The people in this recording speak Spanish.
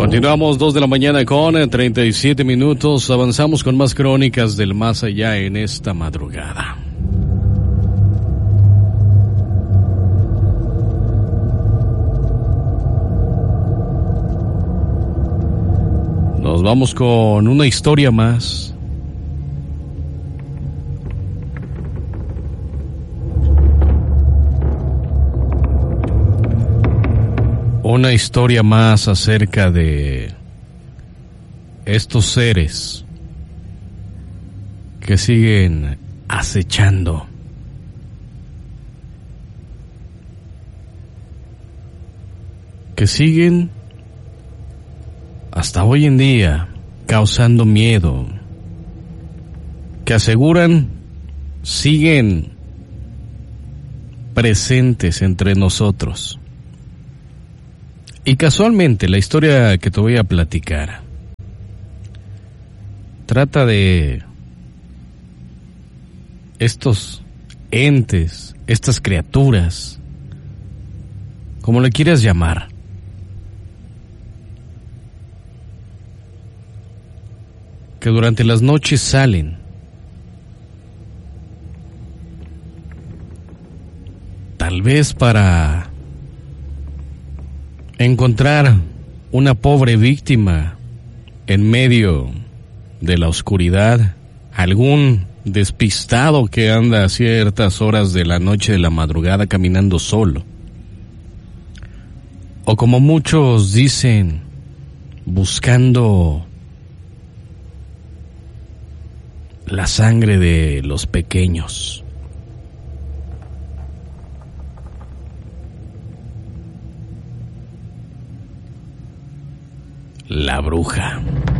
Continuamos 2 de la mañana con 37 minutos. Avanzamos con más crónicas del más allá en esta madrugada. Nos vamos con una historia más. Una historia más acerca de estos seres que siguen acechando. Que siguen hasta hoy en día causando miedo. Que aseguran siguen presentes entre nosotros. Y casualmente la historia que te voy a platicar trata de estos entes, estas criaturas, como le quieras llamar, que durante las noches salen tal vez para encontrar una pobre víctima en medio de la oscuridad, algún despistado que anda a ciertas horas de la noche, de la madrugada, caminando solo, o como muchos dicen, buscando la sangre de los pequeños. La bruja.